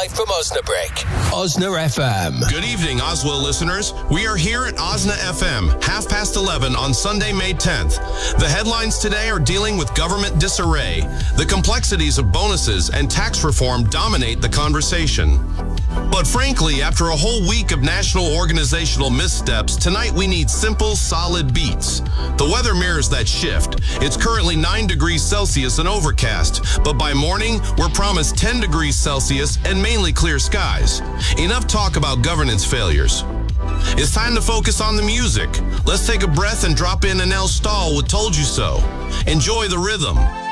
live from Osnabrück. Osna FM. Good evening, Oswell listeners. We are here at Osna FM, 11:30 on Sunday, May 10th. The headlines today are dealing with government disarray. The complexities of bonuses and tax reform dominate the conversation. But frankly, after a whole week of national organizational missteps, tonight we need simple, solid beats. The weather mirrors that shift. It's currently 9 degrees Celsius and overcast, but by morning, we're promised 10 degrees Celsius and mainly clear skies. Enough talk about governance failures. It's time to focus on the music. Let's take a breath and drop in an El Stahl with Told You So. Enjoy the rhythm.